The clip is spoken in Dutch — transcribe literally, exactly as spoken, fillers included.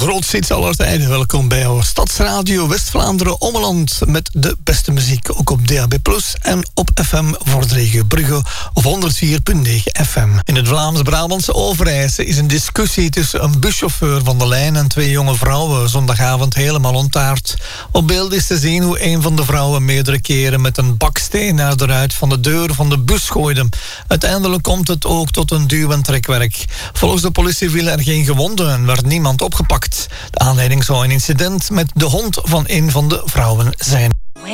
grootste hits aller tijden. Welkom bij jouw Stadsradio West-Vlaanderen Ommeland met de beste muziek. Ook op D A B plus, en op F M voor de regio Brugge op honderd vier punt negen F M. In het Vlaams-Brabantse Overijse is een discussie tussen een buschauffeur van de lijn en twee jonge vrouwen zondagavond helemaal ontaard. Op beeld is te zien hoe een van de vrouwen meerdere keren met een baksteen naar de ruit van de deur van de bus gooide. Uiteindelijk komt het ook tot een duw- en trekwerk. Volgens de politie vielen er geen gewonden en werd niemand opgepakt. De aanleiding zou een incident met de hond van een van de vrouwen zijn.